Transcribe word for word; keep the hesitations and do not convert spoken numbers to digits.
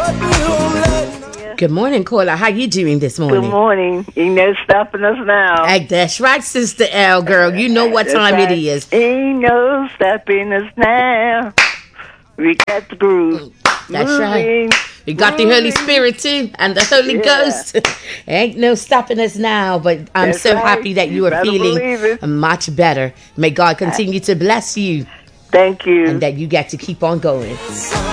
Good morning, caller. How you doing this morning? Good morning. Ain't no stopping us now. Hey, that's right, Sister L, girl. You know what time right. it is. Ain't no stopping us now. We got the groove. That's moving, right. We got moving. the Holy Spirit too, and the Holy Yeah. Ghost. Ain't no stopping us now. But I'm That's so right. happy that you You are better believe feeling it. much better. May God continue to bless you, Thank you. and that you get to keep on going.